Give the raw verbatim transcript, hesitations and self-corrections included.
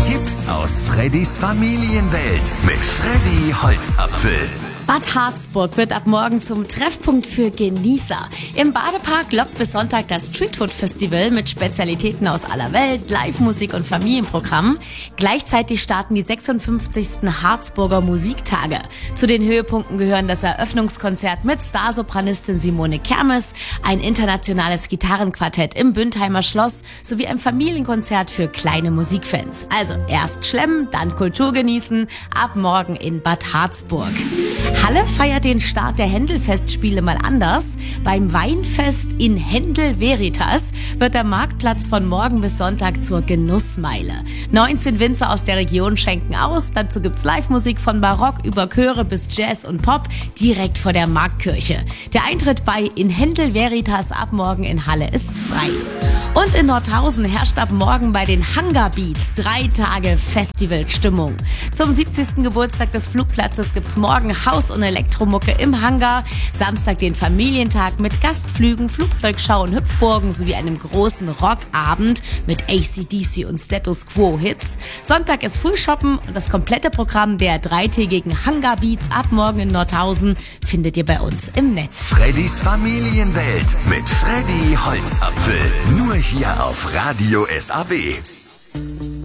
Tipps aus Freddys Familienwelt mit Freddy Holzapfel. Bad Harzburg wird ab morgen zum Treffpunkt für Genießer. Im Badepark lockt bis Sonntag das Streetfood Festival mit Spezialitäten aus aller Welt, Live-Musik und Familienprogramm. Gleichzeitig starten die sechsundfünfzigsten Harzburger Musiktage. Zu den Höhepunkten gehören das Eröffnungskonzert mit Starsopranistin Simone Kermes, ein internationales Gitarrenquartett im Bündheimer Schloss sowie ein Familienkonzert für kleine Musikfans. Also erst schlemmen, dann Kultur genießen, ab morgen in Bad Harzburg. Halle feiert den Start der Händel-Festspiele mal anders. Beim Weinfest in Händel Veritas wird der Marktplatz von morgen bis Sonntag zur Genussmeile. neunzehn Winzer aus der Region schenken aus. Dazu gibt's Live-Musik von Barock über Chöre bis Jazz und Pop direkt vor der Marktkirche. Der Eintritt bei In Händel Veritas ab morgen in Halle ist frei. Und in Nordhausen herrscht ab morgen bei den Hangar Beats drei Tage Festivalstimmung. Zum siebzigsten Geburtstag des Flugplatzes gibt's morgen Haus- und Elektromucke im Hangar. Samstag den Familientag mit Gastflügen, Flugzeugschau und Hüpfburgen sowie einem großen Rockabend mit A C D C und Status Quo Hits. Sonntag ist Frühshoppen und das komplette Programm der dreitägigen Hangar Beats ab morgen in Nordhausen findet ihr bei uns im Netz. Freddys Familienwelt mit Freddy Holzapfel. Nur hier auf Radio S A B.